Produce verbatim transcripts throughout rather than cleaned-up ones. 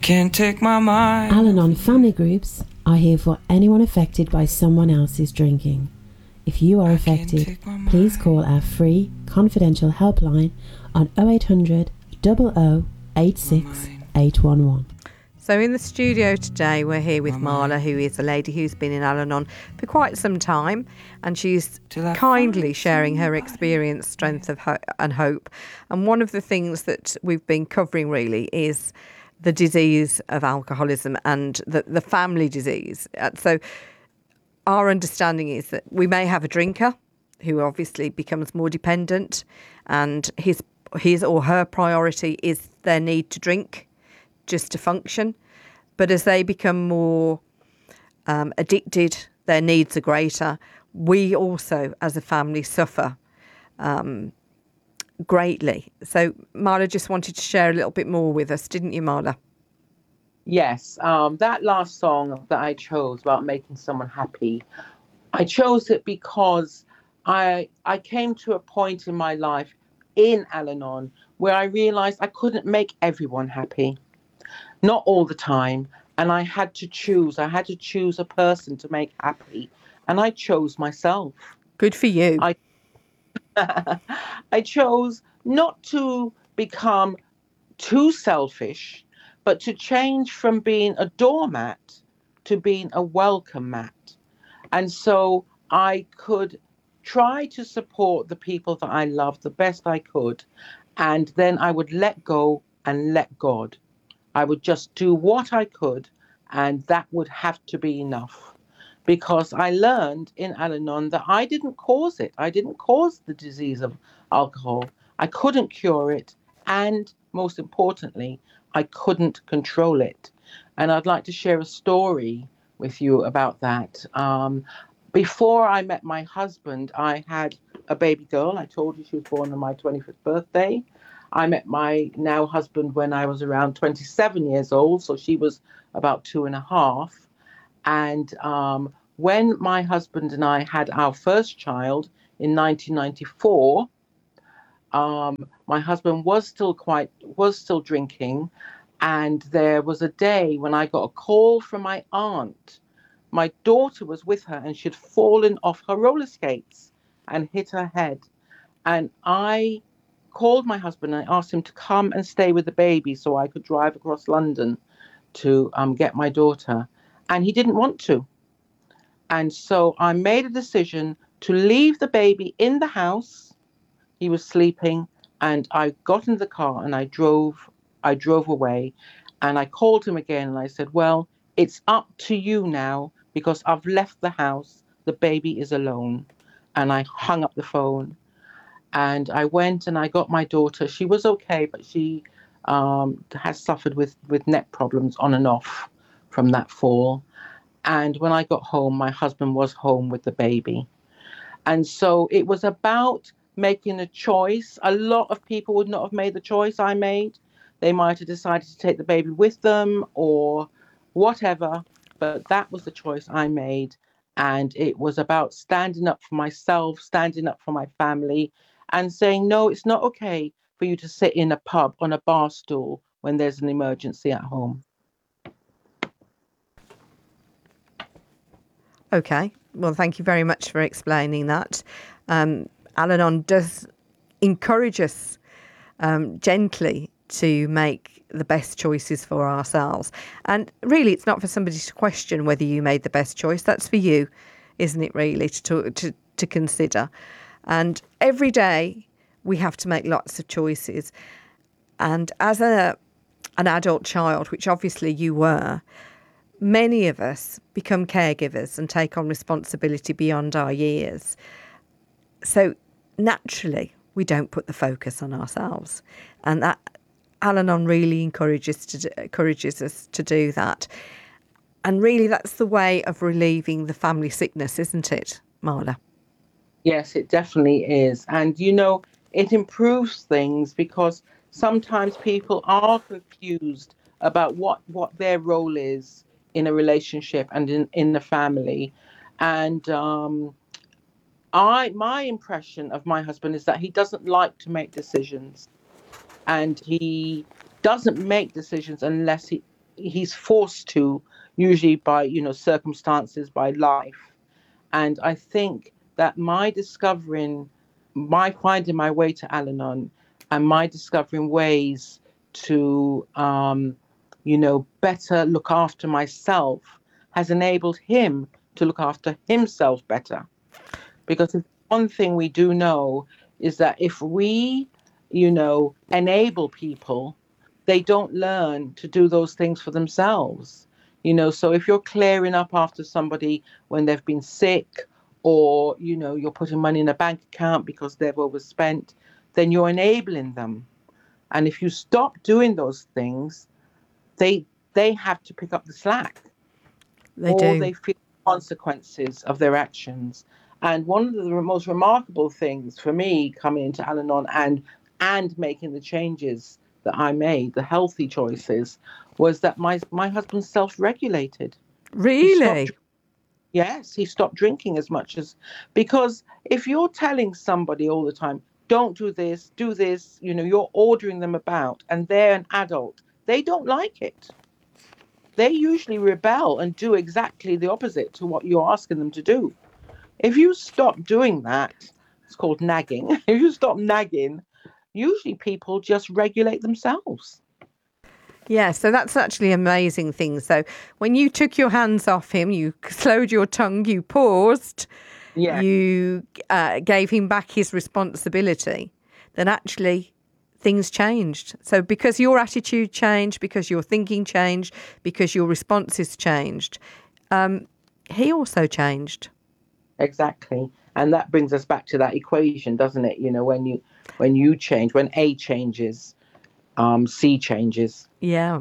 can't take my mind. Al-Anon family groups are here for anyone affected by someone else's drinking. If you are affected, please call our free confidential helpline on oh eight hundred, double oh, eight six eight one one. So in the studio today, we're here with Marla, who is a lady who's been in Al-Anon for quite some time, and she's kindly sharing her experience, strength of ho- and hope. And one of the things that we've been covering really is the disease of alcoholism and the, the family disease. Uh, So our understanding is that we may have a drinker who obviously becomes more dependent, and his his or her priority is their need to drink just to function. But as they become more um, addicted, their needs are greater. We also, as a family, suffer um, greatly. So Marla just wanted to share a little bit more with us, didn't you, Marla? Yes, um, that last song that I chose about making someone happy, I chose it because I I came to a point in my life in Al-Anon where I realized I couldn't make everyone happy, not all the time, and I had to choose. I had to choose a person to make happy, and I chose myself. Good for you. I I chose not to become too selfish, but to change from being a doormat to being a welcome mat. And so I could try to support the people that I love the best I could. And then I would let go and let God. I would just do what I could, and that would have to be enough. Because I learned in Al-Anon that I didn't cause it. I didn't cause the disease of alcohol. I couldn't cure it. And most importantly, I couldn't control it. And I'd like to share a story with you about that. Um, before I met my husband, I had a baby girl. I told you she was born on my twenty-fifth birthday. I met my now husband when I was around twenty-seven years old, so she was about two and a half. And um, when my husband and I had our first child in nineteen ninety-four, um, my husband was still quite was still drinking, and there was a day when I got a call from my aunt. My daughter was with her, and she'd fallen off her roller skates and hit her head. And I called my husband and I asked him to come and stay with the baby so I could drive across London to um, get my daughter. And he didn't want to. And so I made a decision to leave the baby in the house. He was sleeping, and I got into the car and I drove I drove away. And I called him again and I said, well, it's up to you now because I've left the house. The baby is alone. And I hung up the phone. And I went and I got my daughter. She was okay, but she um, has suffered with, with neck problems on and off from that fall. And when I got home, my husband was home with the baby. And so it was about making a choice. A lot of people would not have made the choice I made. They might have decided to take the baby with them or whatever, but that was the choice I made. And it was about standing up for myself, standing up for my family, and saying, no, it's not okay for you to sit in a pub on a bar stool when there's an emergency at home. Okay. Well, thank you very much for explaining that. Um, Al-Anon does encourage us um, gently to make the best choices for ourselves. And really, it's not for somebody to question whether you made the best choice. That's for you, isn't it, really, to to, to consider. And every day we have to make lots of choices. And as a an adult child, which obviously you were, many of us become caregivers and take on responsibility beyond our years. So naturally, we don't put the focus on ourselves. And that Al-Anon really encourages to encourages us to do that. And really, that's the way of relieving the family sickness, isn't it, Marla? Yes, it definitely is. And, you know, it improves things because sometimes people are confused about what, what their role is in a relationship and in, in the family. And um, I my impression of my husband is that he doesn't like to make decisions. And he doesn't make decisions unless he he's forced to, usually by, you know, circumstances, by life. And I think that my discovering, my finding my way to Al-Anon and my discovering ways to, um, you know, better look after myself has enabled him to look after himself better. Because one thing we do know is that if we, you know, enable people, they don't learn to do those things for themselves. You know, so if you're clearing up after somebody when they've been sick, or, you know, you're putting money in a bank account because they've overspent, then you're enabling them. And if you stop doing those things, they they have to pick up the slack. They or do. They feel consequences of their actions. And one of the most remarkable things for me coming into Al-Anon and and making the changes that I made, the healthy choices, was that my my husband self-regulated. Really? He stopped, yes, he stopped drinking as much as, because if you're telling somebody all the time, don't do this, do this, you know, you're ordering them about, and they're an adult, they don't like it. They usually rebel and do exactly the opposite to what you're asking them to do. If you stop doing that, it's called nagging. If you stop nagging, usually people just regulate themselves. Yeah, so that's actually an amazing thing. So when you took your hands off him, you slowed your tongue, you paused, Yeah. you uh, gave him back his responsibility, then actually things changed. So because your attitude changed, because your thinking changed, because your responses changed, um, he also changed. Exactly. And that brings us back to that equation, doesn't it? You know, when you when you change, when A changes, um, C changes. Yeah.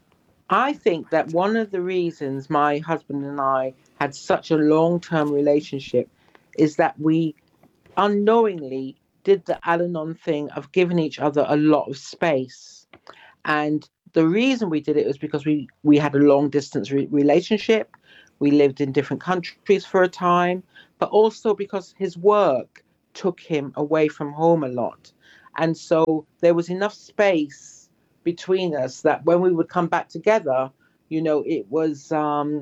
I think that one of the reasons my husband and I had such a long-term relationship is that we unknowingly did the Al-Anon thing of giving each other a lot of space. And the reason we did it was because we, we had a long-distance re- relationship. We lived in different countries for a time, but also because his work took him away from home a lot. And so there was enough space between us that when we would come back together, you know, it was um,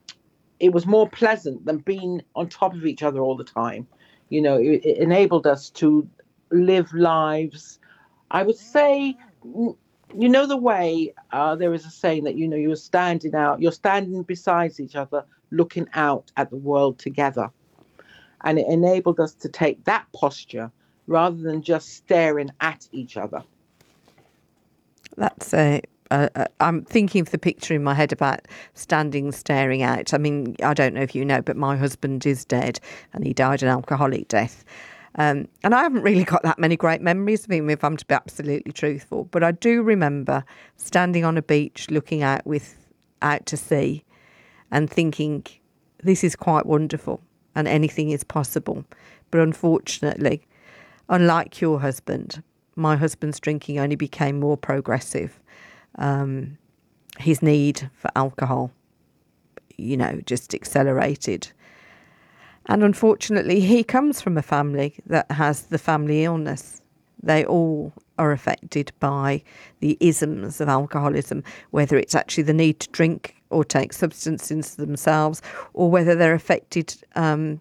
it was more pleasant than being on top of each other all the time. You know, it, it enabled us to live lives, I would say, you know, the way uh, there is a saying that, you know, you're standing out, you're standing beside each other, looking out at the world together. And it enabled us to take that posture rather than just staring at each other. That's a, uh, uh, I'm thinking of the picture in my head about standing staring out. I mean, I don't know if you know, but my husband is dead and he died an alcoholic death. Um, and I haven't really got that many great memories of him, if I'm to be absolutely truthful. But I do remember standing on a beach looking out with out to sea and thinking, this is quite wonderful and anything is possible. But unfortunately, unlike your husband, my husband's drinking only became more progressive. Um, his need for alcohol, you know, just accelerated. And unfortunately, he comes from a family that has the family illness. They all are affected by the isms of alcoholism, whether it's actually the need to drink or take substances themselves, or whether they're affected um,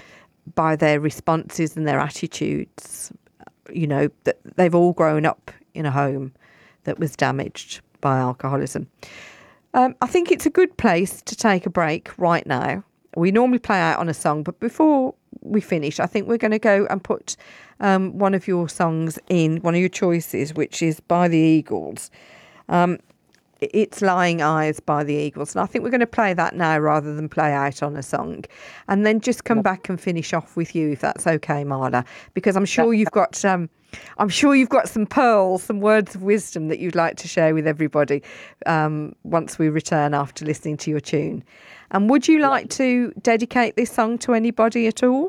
by their responses and their attitudes. You know, that they've all grown up in a home that was damaged by alcoholism. Um, I think it's a good place to take a break right now. We normally play out on a song, but before we finish, I think we're going to go and put um, one of your songs in, one of your choices, which is by the Eagles. Um, it's Lying Eyes by the Eagles. And I think we're going to play that now rather than play out on a song. And then just come back and finish off with you, if that's okay, Marla. Because I'm sure you've got um, I'm sure you've got some pearls, some words of wisdom that you'd like to share with everybody um, once we return after listening to your tune. And would you like to dedicate this song to anybody at all?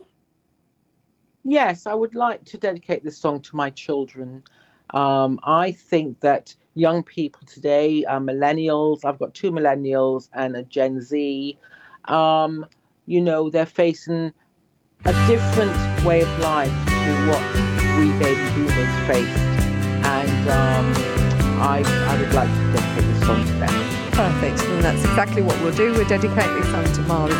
Yes, I would like to dedicate this song to my children. Um, I think that young people today, uh, millennials, I've got two millennials and a Gen Z, um, you know, they're facing a different way of life to what we baby boomers faced. And um, I, I would like to dedicate this song to them. perfect. And that's exactly what we'll do. We'll dedicate this song to Marley